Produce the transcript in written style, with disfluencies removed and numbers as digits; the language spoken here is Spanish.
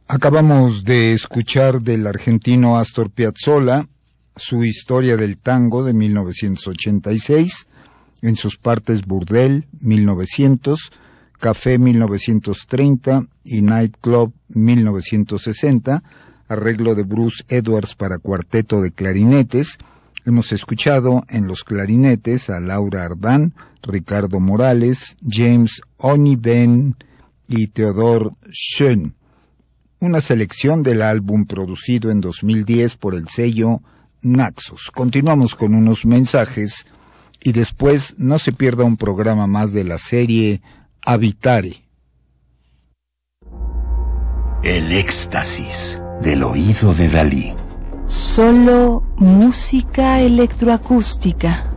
Acabamos de escuchar del argentino Astor Piazzolla su Historia del Tango de 1986, en sus partes Burdel 1900, Café 1930 y Nightclub 1960, arreglo de Bruce Edwards para cuarteto de clarinetes. Hemos escuchado en los clarinetes a Laura Ardán, Ricardo Morales, James Oniben y Theodore Schoen. Una selección del álbum producido en 2010 por el sello Naxos. Continuamos con unos mensajes y después no se pierda un programa más de la serie Habitare. El éxtasis del oído de Dalí. Solo música electroacústica.